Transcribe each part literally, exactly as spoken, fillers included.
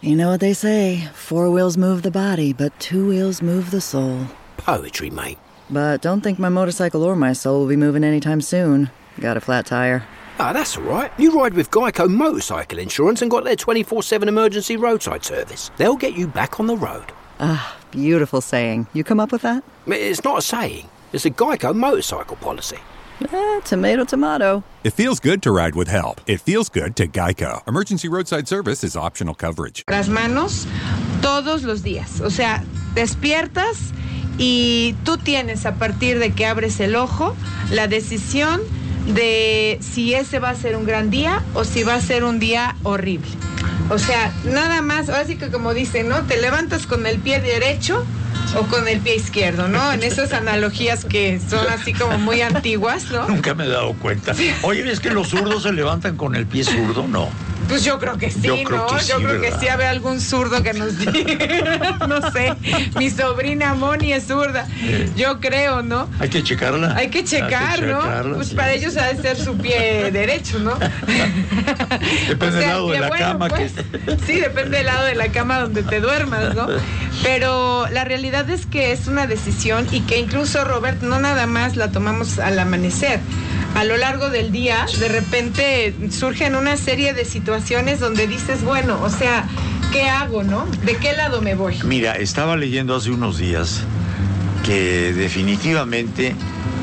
You know what they say, four wheels move the body, but two wheels move the soul. Poetry, mate. But don't think my motorcycle or my soul will be moving anytime soon. Got a flat tire. Ah, that's all right. You ride with Geico Motorcycle Insurance and got their twenty-four seven emergency roadside service. They'll get you back on the road. Ah, beautiful saying. You come up with that? It's not a saying. It's a Geico motorcycle policy. Eh, tomato, tomato. It feels good to ride with help. It feels good to Geico. Emergency roadside service is optional coverage. Las manos todos los días. O sea, despiertas y tú tienes, a partir de que abres el ojo, la decisión de si ese va a ser un gran día o si va a ser un día horrible. O sea, nada más, ahora sí que como dicen, ¿no? Te levantas con el pie derecho o con el pie izquierdo, ¿no? En esas analogías que son así como muy antiguas, ¿no? Nunca me he dado cuenta. Oye, ¿es que los zurdos se levantan con el pie zurdo? No. Pues yo creo que sí, yo creo ¿no? Que sí, yo creo ¿verdad? que sí, había algún zurdo que nos diga, no sé, mi sobrina Moni es zurda, eh. yo creo, ¿no? Hay que checarla. Hay que checar, Hay que ¿no? checarla, Pues sí. para ellos ha de ser su pie derecho, ¿no? Depende O sea, del lado de que la bueno, cama. pues, que... Sí, depende del lado de la cama donde te duermas, ¿no? Pero la realidad es que es una decisión y que incluso, Robert, no nada más la tomamos al amanecer. A lo largo del día, de repente surgen una serie de situaciones donde dices, bueno, o sea, ¿qué hago, no? ¿De qué lado me voy? Mira, estaba leyendo hace unos días que definitivamente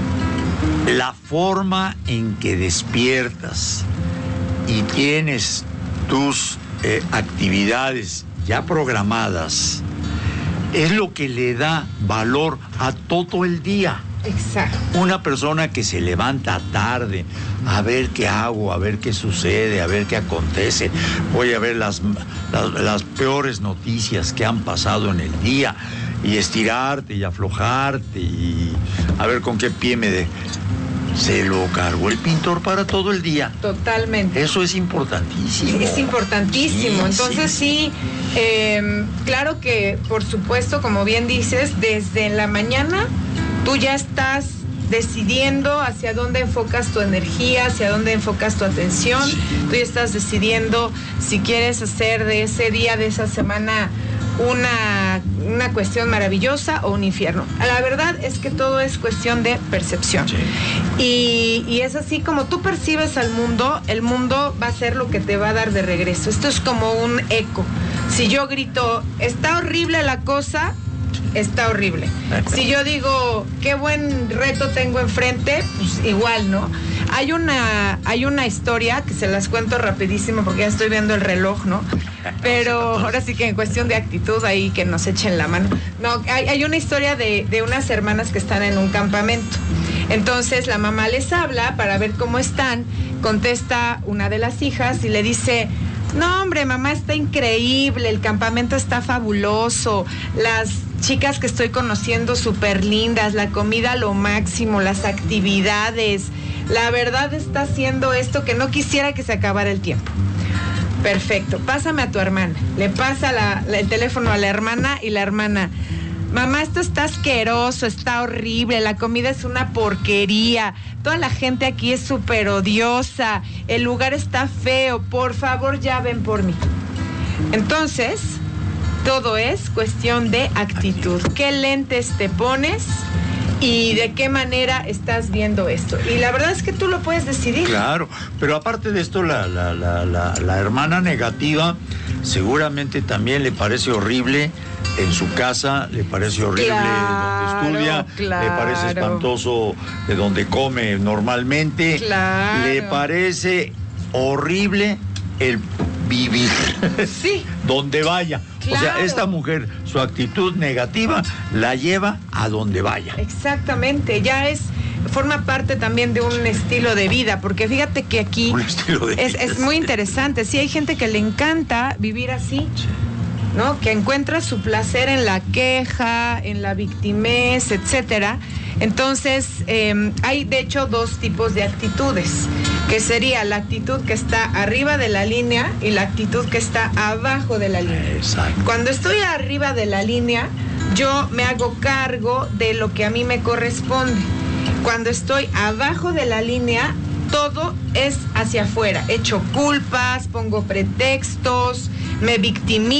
la forma en que despiertas y tienes tus eh, actividades ya programadas es lo que le da valor a todo el día. Exacto. Una persona que se levanta tarde a ver qué hago, a ver qué sucede, a ver qué acontece, voy a ver las, las, las peores noticias que han pasado en el día y estirarte y aflojarte y a ver con qué pie me de... Se lo cargó el pintor para todo el día. Totalmente. Eso es importantísimo. Es importantísimo. Sí, Entonces sí, sí eh, claro que por supuesto, como bien dices, desde la mañana tú ya estás decidiendo hacia dónde enfocas tu energía, hacia dónde enfocas tu atención. Sí. Tú ya estás decidiendo si quieres hacer de ese día, de esa semana, una, una cuestión maravillosa o un infierno. La verdad es que todo es cuestión de percepción. Sí. Y, y es así como tú percibes al mundo, el mundo va a ser lo que te va a dar de regreso. Esto es como un eco. Si yo grito, está horrible la cosa, está horrible. Si yo digo, qué buen reto tengo enfrente, pues igual, ¿no? Hay una, hay una historia que se las cuento rapidísimo porque ya estoy viendo el reloj, ¿no? Pero ahora sí que en cuestión de actitud ahí que nos echen la mano. No, hay, hay una historia de, de unas hermanas que están en un campamento. Entonces la mamá les habla para ver cómo están, contesta una de las hijas y le dice, no hombre, mamá, está increíble, el campamento está fabuloso, las chicas que estoy conociendo súper lindas, la comida lo máximo, las actividades, la verdad está haciendo esto que no quisiera que se acabara el tiempo. Perfecto, pásame a tu hermana. Le pasa la, la, el teléfono a la hermana y la hermana, mamá, esto está asqueroso, está horrible, la comida es una porquería, toda la gente aquí es súper odiosa, el lugar está feo, por favor ya ven por mí. Entonces, todo es cuestión de actitud. ¿Qué lentes te pones y de qué manera estás viendo esto? Y la verdad es que tú lo puedes decidir. Claro, pero aparte de esto, la, la, la, la, la hermana negativa seguramente también le parece horrible en su casa, le parece horrible claro, donde estudia, claro. le parece espantoso de donde come normalmente, claro. le parece horrible el vivir, sí. donde vaya. Claro. O sea, esta mujer, su actitud negativa la lleva a donde vaya. Exactamente, ya es, forma parte también de un estilo de vida, porque fíjate que aquí un estilo de es, vida, es muy interesante, sí hay gente que le encanta vivir así, sí. ¿no? Que encuentra su placer en la queja, en la victimez, etcétera. Entonces, eh, hay de hecho dos tipos de actitudes, que sería la actitud que está arriba de la línea y la actitud que está abajo de la línea. Exacto. Cuando estoy arriba de la línea, yo me hago cargo de lo que a mí me corresponde. Cuando estoy abajo de la línea, todo es hacia afuera. Echo culpas, pongo pretextos, me victimizo.